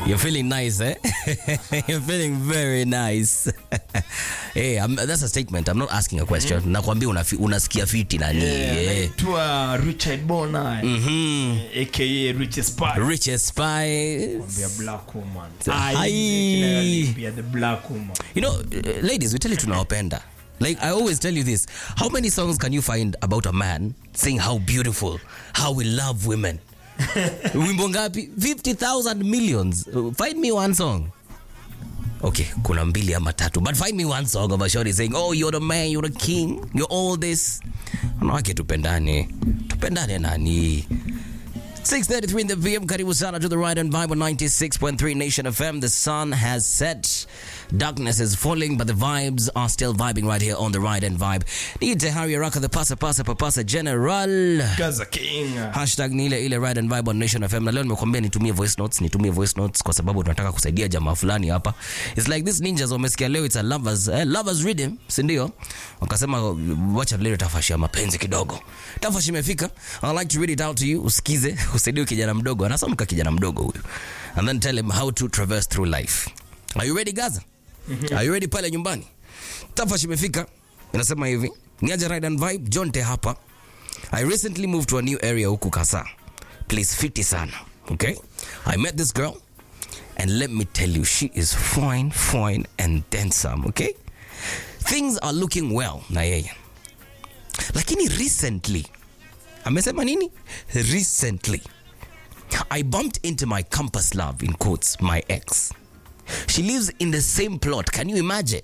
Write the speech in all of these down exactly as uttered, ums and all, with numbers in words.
You're feeling nice, eh? You're feeling very nice. Hey, I'm, that's a statement. I'm not asking a question. Mm-hmm. Nakwambia unafi, unasikia fiti nani. Yeah, yeah. Naitwa Richard Bona. Mhm. A K A Richest Spy. Richest Spy. Be a black woman. Hi. Be the black woman. You know, uh, ladies, we tell you tunawapenda. Like, I always tell you this. How many songs can you find about a man saying how beautiful, how we love women? Wimbo ngapi? fifty thousand millions. Find me one song. Okay, kuna mbili ama tatu. But find me one song of a shorty saying, oh, you're the man, you're the king, you're all this. Wanawake tupendane. Tupendane nani? six thirty-three in the P M. Karibu sana to the Ride and Vibe on ninety-six point three Nation F M. The sun has set. Darkness is falling, but the vibes are still vibing right here on the Ride and Vibe. Need to hurry Raka the Pasa Pasa Papasa General. Gaza King. Hashtag ni ile ile Ride and Vibe on Nation F M. Na leo nimekwambia nitumie voice notes, nitumie voice notes kwa sababu tunataka kusaidia jamaa fulani hapa. It's like this ninjas wamesikia leo it's a lovers, eh, lovers rhythm, si ndio? Wakasema wacha leo tafashi ya mapenzi kidogo. Tafashi imefika. I'd like to read it out to you. Usikize, usaidie kijana mdogo. Anasoma kama kijana mdogo huyu. And then tell him how to traverse through life. Are you ready, Gaza? Mm-hmm. Are you ready pale nyumbani? Tafashi imefika. Inasema hivi. Niaje Ride and Vibe, John Te hapa. I recently moved to a new area huku Kasa. Place fiti sana. Okay? I met this girl and let me tell you, she is fine, fine and then some. Okay? Things are looking well na yeye. Lakini recently, amesema nini? Recently, I bumped into my campus love, in quotes, my ex. She lives in the same plot. Can you imagine?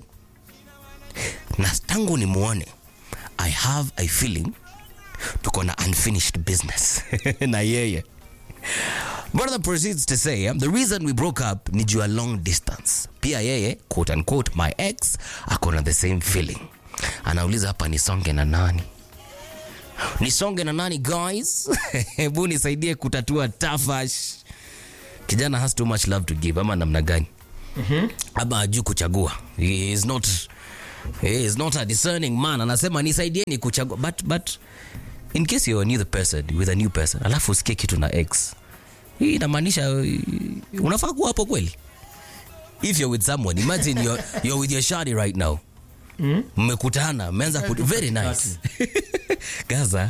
Na tangu ni muone, I have a feeling tuko na unfinished business. Na yeye. Brother proceeds to say, um, the reason we broke up ni juu ya long distance. Pia yeye, quote unquote, my ex, akona the same feeling. Anauliza hapa nisonge na nani? Nisonge na nani, guys? Hebu nisaidie kutatua tafash. Kijana has too much love to give. Ama namna gani? Mhm. Aba hajui kuchagua. He is not he is not a discerning man. Anasema nisaidieni kuchagua. But but in case you're a new person with a new person, alafu usikie kitu na ex. Hii inamaanisha unafaa kuwa hapo kweli? If you're with someone, imagine you're you're with your shawty right now. Mmekutana, mm? Mmeanza ku very nice. Gaza.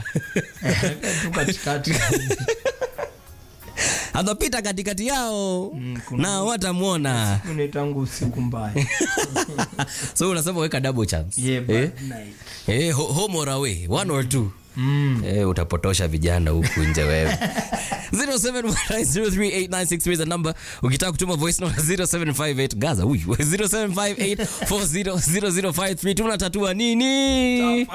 Anapita katikati yao mm, na watamuona. Kuna tangu usiku mbaya. So unasema weka double chance. Yeah, eh? Night. Eh, home or away, one or two. Mm. Eh, utapotosha vijana huku nje wewe. zero seven one nine zero three eight nine six three is the number. Ukitaka kutuma voice note zero seven five eight Gaza huyu zero seven five eight four zero zero zero five three. Tunatatua nini?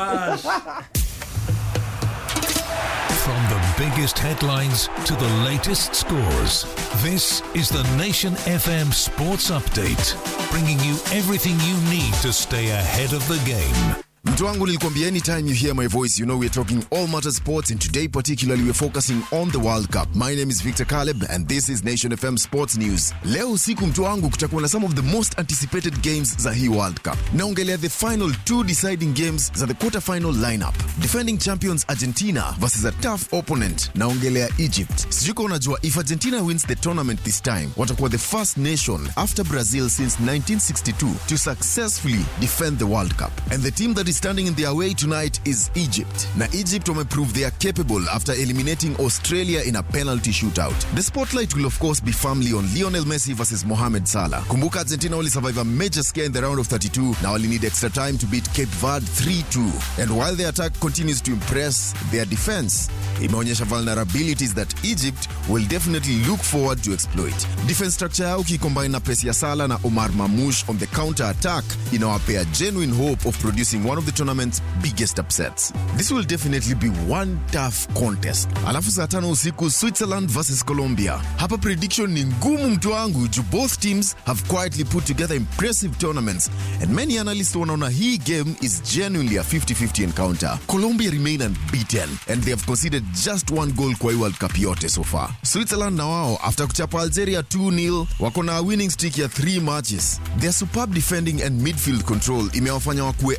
From the biggest headlines to the latest scores, this is the Nation F M Sports Update, bringing you everything you need to stay ahead of the game. Mtu wangu nilikwambia, anytime you hear my voice, you know we're talking all matter sports, and today particularly we're focusing on the World Cup. My name is Victor Caleb and this is Nation F M Sports News. Leo usiku mtu wangu kutakuwa na some of the most anticipated games za hii World Cup. Naongelea the final two deciding games za the quarter-final lineup. Defending champions Argentina versus a tough opponent. Naongelea Egypt. Sijui kama unajua, if Argentina wins the tournament this time, watakuwa the first nation after Brazil since nineteen sixty-two to successfully defend the World Cup. And the team that is standing in their way tonight is Egypt. Na Egypt wameprove they are capable after eliminating Australia in a penalty shootout. The spotlight will of course be firmly on Lionel Messi versus Mohamed Salah. Kumbuka Argentina only survive a major scare in the round of thirty-two. Now only need extra time to beat Cape Verde three two. And while their attack continues to impress, their defense imeonyesha vulnerabilities that Egypt will definitely look forward to exploit. Defense structure yao kicombine na pesi ya Salah na Omar Mamouche on the counter attack inawapea genuine hope of producing one of the tournament's biggest upsets. This will definitely be one tough contest. Alafu saa tano usiku Switzerland versus Colombia. Hapa prediction ni ngumu mtu wangu juu both teams have quietly put together impressive tournaments and many analysts wanaona hii game is genuinely a fifty fifty encounter. Colombia remain unbeaten and they have conceded just one goal kwa World Cup yote so far. Switzerland na wao after kuchapa Algeria two nil wako na winning streak ya three matches. Their superb defending and midfield control imewafanya wakuwe a very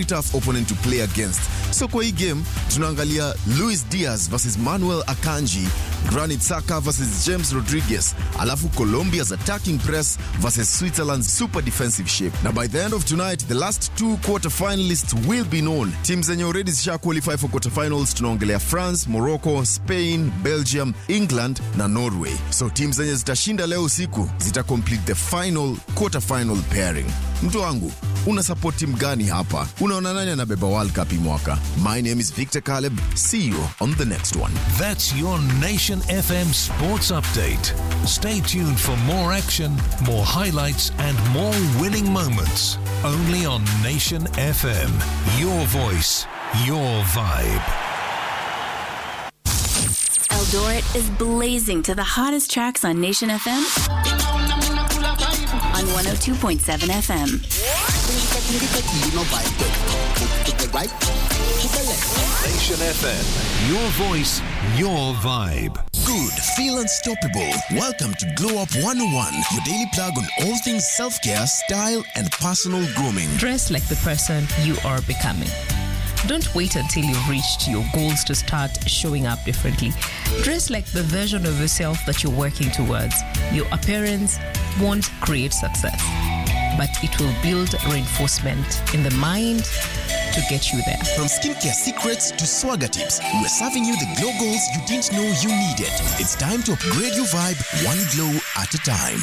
very tough opponent to play against. So kwa hii game, tunaangalia Luis Diaz versus Manuel Akanji, Granit Xhaka versus James Rodriguez, alafu Colombia's attacking press versus Switzerland's super defensive shape. Now by the end of tonight, the last two quarter-finalists will be known. Teams zenye already zisha qualify for quarter-finals, tunaongelea France, Morocco, Spain, Belgium, England na Norway. So teams zenye zitashinda leo usiku zita complete the final quarter-final pairing. Mtu wangu, una support team gani hapa? Unaona nani anabeba World Cup hii mwaka? My name is Victor Caleb. See you on the next one. That's your Nation F M Sports Update. Stay tuned for more action, more highlights, and more winning moments. Only on Nation F M. Your voice, your vibe. Eldoret is blazing to the hottest tracks on Nation F M on one oh two point seven F M. Nation F M. Your voice, your vibe. Good, feel unstoppable. Welcome to Glow Up one oh one, your daily plug on all things self-care, style, and personal grooming. Dress like the person you are becoming. Don't wait until you've reached your goals to start showing up differently. Dress like the version of yourself that you're working towards. Your appearance won't create success, but it will build reinforcement in the mind to get you there. From skincare secrets to swagger tips, we're serving you the glow goals you didn't know you needed. It's time to upgrade your vibe one glow at a time.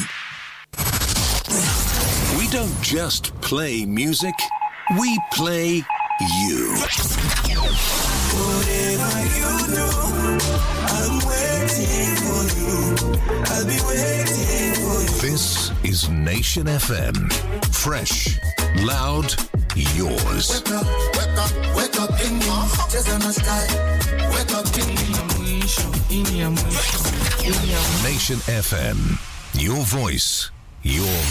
We don't just play music, we play you. Whatever you do, I'm waiting for you. I'll be waiting for you. This is Nation F M. Fresh, loud, yours. Wake up, wake up, wake up in your heart. Just on the sky. Wake up in your Nation F M. Your voice, your